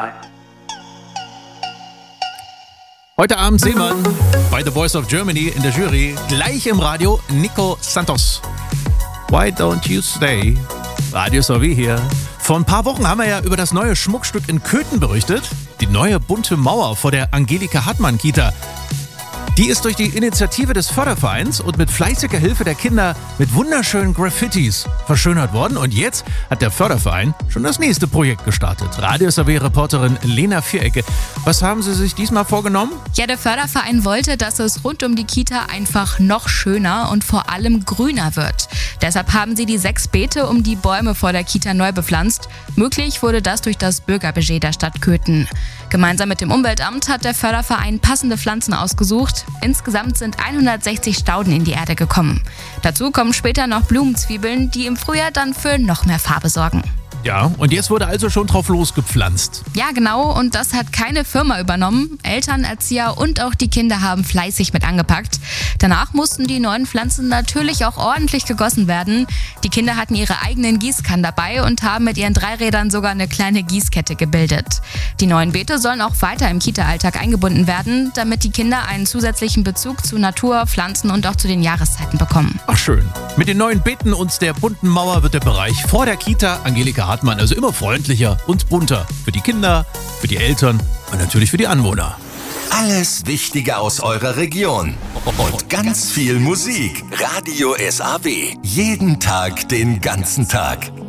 Bye. Heute Abend Seemann bei The Voice of Germany in der Jury. Gleich im Radio Nico Santos. Why don't you stay? Radio Sowie hier. Vor ein paar Wochen haben wir ja über das neue Schmuckstück in Köthen berichtet. Die neue bunte Mauer vor der Angelika-Hartmann-Kita. Die ist durch die Initiative des Fördervereins und mit fleißiger Hilfe der Kinder mit wunderschönen Graffitis verschönert worden. Und jetzt hat der Förderverein schon das nächste Projekt gestartet. Radio Sowie-Reporterin Lena Vierecke. Was haben Sie sich diesmal vorgenommen? Ja, der Förderverein wollte, dass es rund um die Kita einfach noch schöner und vor allem grüner wird. Deshalb haben sie die 6 Beete um die Bäume vor der Kita neu bepflanzt. Möglich wurde das durch das Bürgerbudget der Stadt Köthen. Gemeinsam mit dem Umweltamt hat der Förderverein passende Pflanzen ausgesucht. Insgesamt sind 160 Stauden in die Erde gekommen. Dazu kommen später noch Blumenzwiebeln, die im Frühjahr dann für noch mehr Farbe sorgen. Ja, und jetzt wurde also schon drauf losgepflanzt. Ja, genau, und das hat keine Firma übernommen. Eltern, Erzieher und auch die Kinder haben fleißig mit angepackt. Danach mussten die neuen Pflanzen natürlich auch ordentlich gegossen werden. Die Kinder hatten ihre eigenen Gießkannen dabei und haben mit ihren 3 Rädern sogar eine kleine Gießkette gebildet. Die neuen Beete sollen auch weiter im Kita-Alltag eingebunden werden, damit die Kinder einen zusätzlichen Bezug zu Natur, Pflanzen und auch zu den Jahreszeiten bekommen. Ach schön. Mit den neuen Beeten und der bunten Mauer wird der Bereich vor der Kita Angelika Hartmann also immer freundlicher und bunter. Für die Kinder, für die Eltern und natürlich für die Anwohner. Alles Wichtige aus eurer Region. Und ganz viel Musik. Radio SAW. Jeden Tag, den ganzen Tag.